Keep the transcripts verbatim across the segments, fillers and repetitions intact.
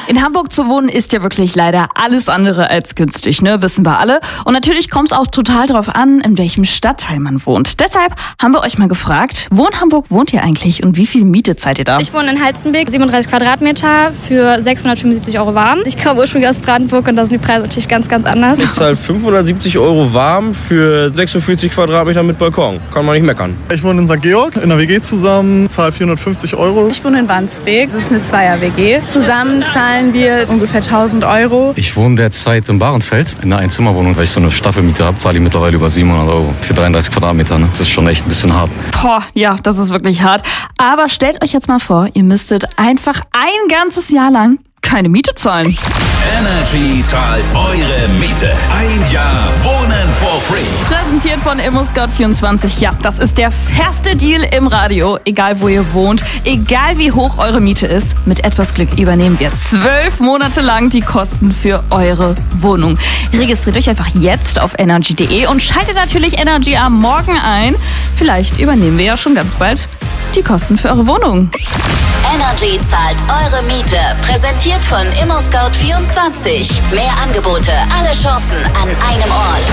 In Hamburg zu wohnen ist ja wirklich leider alles andere als günstig, ne? Wissen wir alle. Und natürlich kommt es auch total drauf an, in welchem Stadtteil man wohnt. Deshalb haben wir euch mal gefragt, wo in Hamburg wohnt ihr eigentlich und wie viel Miete zahlt ihr da? Ich wohne in Halstenbek, siebenunddreißig Quadratmeter für sechshundertfünfundsiebzig Euro warm. Ich komme ursprünglich aus Brandenburg und da sind die Preise natürlich ganz, ganz anders. Ich zahle fünfhundertsiebzig Euro warm für sechsundvierzig Quadratmeter mit Balkon. Kann man nicht meckern. Ich wohne in Sankt Georg, in einer W G zusammen, zahle vierhundertfünfzig Euro. Ich wohne in Wandsbek, das ist eine Zweier-W G. Zusammen zahlen wir ungefähr tausend Euro. Ich wohne derzeit in Bahrenfeld in einer Einzimmerwohnung, weil ich so eine Staffelmiete habe, zahle ich mittlerweile über siebenhundert Euro für dreiunddreißig Quadratmeter. Ne? Das ist schon echt ein bisschen hart. Boah, ja, das ist wirklich hart. Aber stellt euch jetzt mal vor, ihr müsstet einfach ein ganzes Jahr lang keine Miete zahlen. Energy zahlt eure Miete. Ein Jahr Wohnen for free. Präsentiert von ImmoScout vierundzwanzig. Ja, das ist der fairste Deal im Radio. Egal wo ihr wohnt, egal wie hoch eure Miete ist, mit etwas Glück übernehmen wir zwölf Monate lang die Kosten für eure Wohnung. Registriert euch einfach jetzt auf energy punkt de und schaltet natürlich Energy am Morgen ein. Vielleicht übernehmen wir ja schon ganz bald die Kosten für eure Wohnung. Energy zahlt eure Miete. Präsentiert von ImmoScout vierundzwanzig. Mehr Angebote, alle Chancen an einem Ort.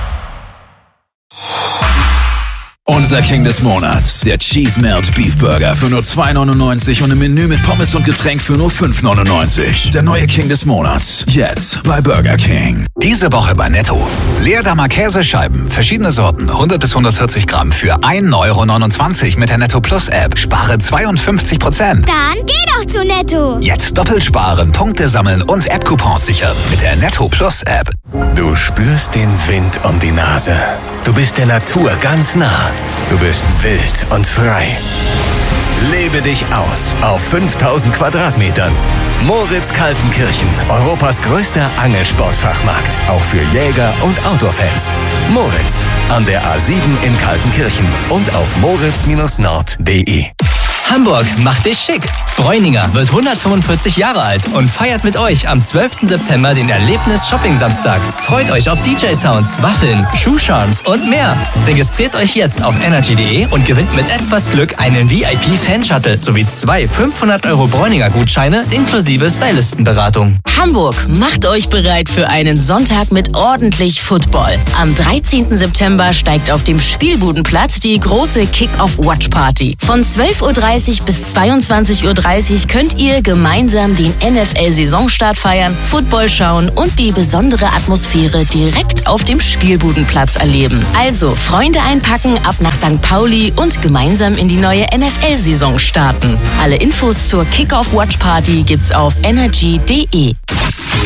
Unser King des Monats, der Cheese Melt Beef Burger für nur zwei neunundneunzig und ein Menü mit Pommes und Getränk für nur fünf neunundneunzig. Der neue King des Monats, jetzt bei Burger King. Diese Woche bei Netto. Leerdammer Käsescheiben, verschiedene Sorten, hundert bis hundertvierzig Gramm für ein Euro neunundzwanzig mit der Netto Plus App. Spare zweiundfünfzig Prozent. Dann geh doch zu Netto. Jetzt doppelt sparen, Punkte sammeln und App-Coupons sichern mit der Netto Plus App. Du spürst den Wind um die Nase. Du bist der Natur ganz nah. Du bist wild und frei. Lebe dich aus auf fünftausend Quadratmetern. Moritz Kaltenkirchen, Europas größter Angelsportfachmarkt. Auch für Jäger und Outdoor-Fans. Moritz, an der A sieben in Kaltenkirchen und auf moritz nord punkt de. Hamburg macht dich schick. Bräuninger wird hundertfünfundvierzig Jahre alt und feiert mit euch am zwölften September den Erlebnis-Shopping-Samstag. Freut euch auf D J-Sounds, Waffeln, Schuhcharms und mehr. Registriert euch jetzt auf energy punkt de und gewinnt mit etwas Glück einen V I P-Fan-Shuttle sowie zwei fünfhundert Euro Bräuninger-Gutscheine inklusive Stylistenberatung. Hamburg macht euch bereit für einen Sonntag mit ordentlich Football. Am dreizehnten September steigt auf dem Spielbudenplatz die große Kick-Off-Watch-Party. Von zwölf Uhr dreißig bis zweiundzwanzig Uhr dreißig könnt ihr gemeinsam den N F L-Saisonstart feiern, Football schauen und die besondere Atmosphäre direkt auf dem Spielbudenplatz erleben. Also Freunde einpacken, ab nach Sankt Pauli und gemeinsam in die neue N F L-Saison starten. Alle Infos zur Kick-Off-Watch-Party gibt's auf energy punkt de.